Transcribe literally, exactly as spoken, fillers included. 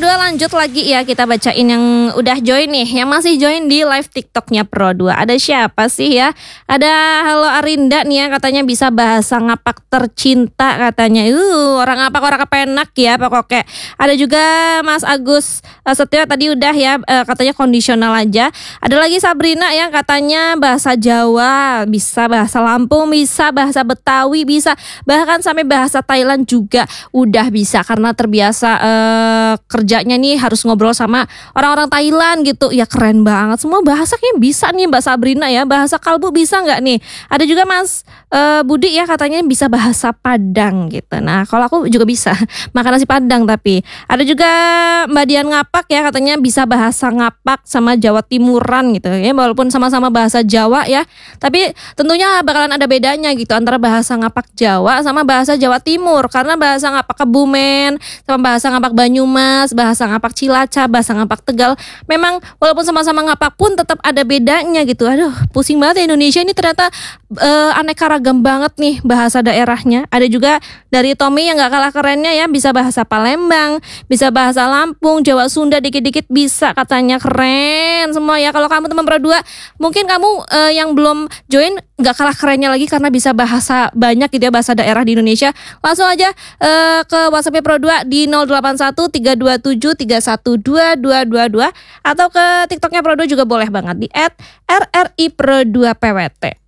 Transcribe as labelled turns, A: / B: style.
A: dua lanjut lagi ya, kita bacain yang udah join nih, yang masih join di live TikToknya Pro dua. Ada siapa sih ya? Ada Halo Arinda nih ya, katanya bisa bahasa ngapak tercinta katanya. Uh, orang ngapak orang kepenak ya pokoknya. Ada juga Mas Agus uh, Setio tadi udah ya, uh, katanya kondisional aja. Ada lagi Sabrina yang katanya bahasa Jawa, bisa bahasa Lampung, bisa bahasa Betawi, bisa bahkan sampai bahasa Thailand juga udah bisa karena terbiasa uh, kerjanya nih harus ngobrol sama orang-orang Thailand gitu. Ya keren banget, semua bahasa kayaknya bisa nih Mbak Sabrina ya. Bahasa kalbu bisa nggak nih? Ada juga Mas uh, Budi ya, katanya bisa bahasa Padang gitu. Nah kalau aku juga bisa makan nasi Padang. Tapi ada juga Mbak Dian Ngapak ya, katanya bisa bahasa Ngapak sama Jawa Timuran gitu ya, walaupun sama-sama bahasa Jawa ya, tapi tentunya bakalan ada bedanya gitu antara bahasa Ngapak Jawa sama bahasa Jawa Timur. Karena bahasa Ngapak Kebumen sama bahasa Ngapak Banyumas, bahasa Ngapak Cilacap, bahasa Ngapak Tegal, memang walaupun sama-sama ngapak pun tetap ada bedanya gitu. Aduh, pusing banget ya Indonesia ini ternyata uh, aneka ragam banget nih bahasa daerahnya. Ada juga dari Tommy yang gak kalah kerennya ya, bisa bahasa Palembang, bisa bahasa Lampung, Jawa Sunda dikit-dikit bisa, katanya keren semua ya. Kalau kamu teman Pro dua, mungkin kamu uh, yang belum join gak kalah kerennya lagi karena bisa bahasa banyak gitu ya, bahasa daerah di Indonesia. Langsung aja uh, ke WhatsApp Pro dua di nol delapan satu tiga dua tujuh tiga satu dua dua dua dua atau ke TikToknya Pro dua juga boleh banget di et R R I Pro dua P W T.